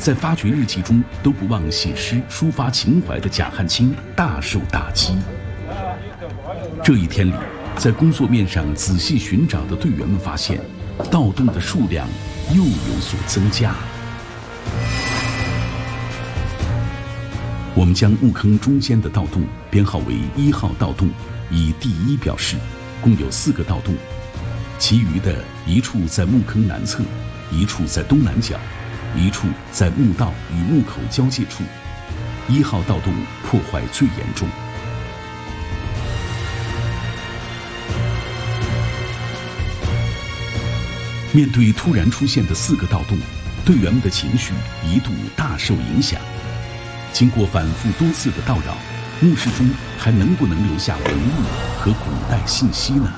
在发掘日记中都不忘写诗抒发情怀的贾汉卿大受打击。这一天里，在工作面上仔细寻找的队员们发现，盗洞的数量又有所增加。我们将墓坑中间的盗洞编号为1号盗洞，以第1表示，共有4个盗洞，其余的一处在墓坑南侧，一处在东南角，一处在墓道与墓口交界处。1号盗洞破坏最严重。面对突然出现的4个盗洞，队员们的情绪一度大受影响。经过反复多次的叨扰，墓室中还能不能留下文物和古代信息呢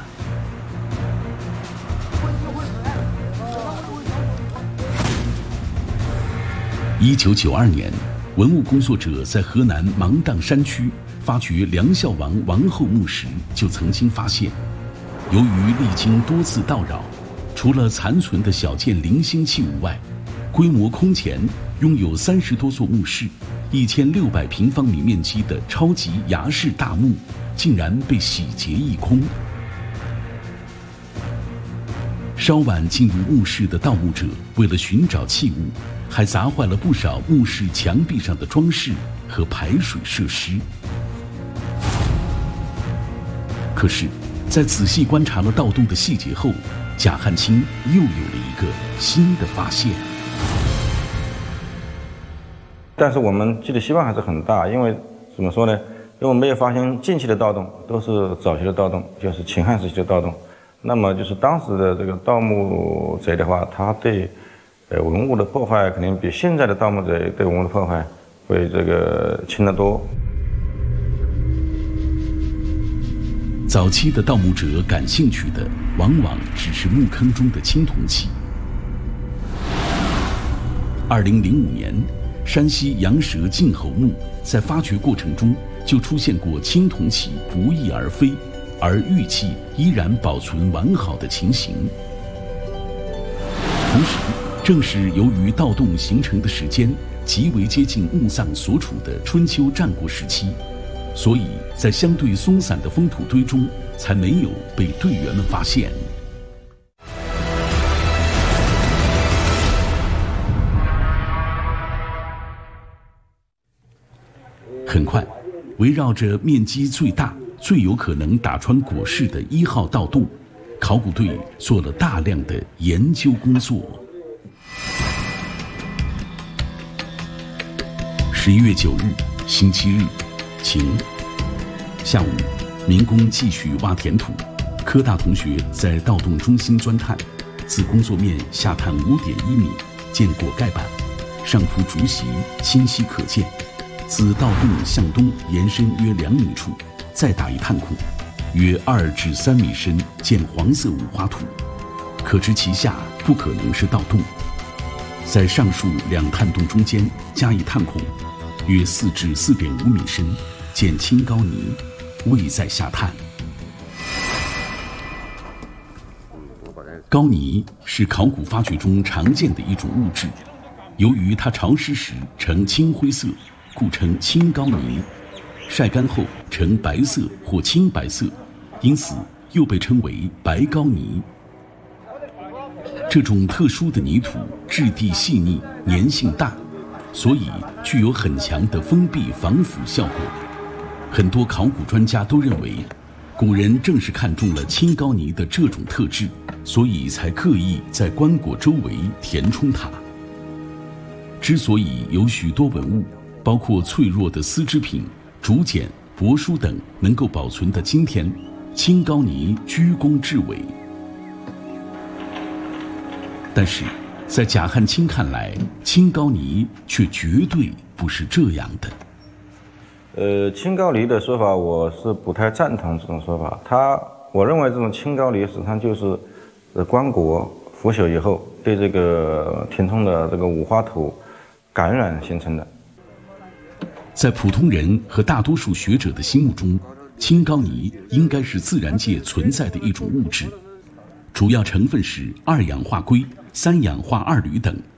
？1992年，文物工作者在河南芒砀山区发掘梁孝王王后墓时，就曾经发现，由于历经多次叨扰，除了残存的小件零星器物外，规模空前、拥有30多座墓室、1600平方米面积的超级崖式大墓，竟然被洗劫一空。稍晚进入墓室的盗墓者，为了寻找器物，还砸坏了不少墓室墙壁上的装饰和排水设施。可是，在仔细观察了盗洞的细节后，贾汉卿又有了一个新的发现。 但是我们寄的希望还是很大，因为怎么说呢？因为我们没有发现近期的盗洞，都是早期的盗洞，就是秦汉时期的盗洞。那么就是当时的这个盗墓贼的话，他对文物的破坏肯定比现在的盗墓贼对文物的破坏会这个轻得多。 早期的盗墓者感兴趣的往往只是墓坑中的青铜器。2005年，山西羊舌晋侯墓在发掘过程中就出现过青铜器不翼而飞，而玉器依然保存完好的情形。同时，正是由于盗洞形成的时间极为接近墓葬所处的春秋战国时期，所以在相对松散的封土堆中才没有被队员们发现。很快，围绕着面积最大、最有可能打穿椁室的1号盗洞，考古队做了大量的研究工作。11月9日，星期日，晴。下午，民工继续挖填土，科大同学在盗洞中心钻探，自工作面下探5.1米，见过盖板，上铺竹席清晰可见。自盗洞向东延伸约2米处，再打一探孔，约2至3米深，见黄色五花土，可知其下不可能是盗洞。在上述2探洞中间加以探孔，约4至4.5米深，见青膏泥，未再下探。膏泥是考古发掘中常见的一种物质，由于它潮湿时呈青灰色，故称青膏泥，晒干后呈白色或青白色，因此又被称为白膏泥。这种特殊的泥土质地细腻，粘性大，所以具有很强的封闭防腐效果。很多考古专家都认为，古人正是看中了青膏泥的这种特质，所以才刻意在棺椁周围填充它。之所以有许多文物，包括脆弱的丝织品、竹简、帛书等能够保存的今天，青膏泥居功至伟。但是，在贾汉卿看来，青膏泥却绝对不是这样的。 青膏泥的说法，我是不太赞同这种说法。我认为这种青膏泥实际上就是棺椁腐朽以后对这个填充的这个五花土感染形成的。 在普通人和大多数学者的心目中，青膏泥应该是自然界存在的一种物质，主要成分是2氧化硅、3氧化二铝等，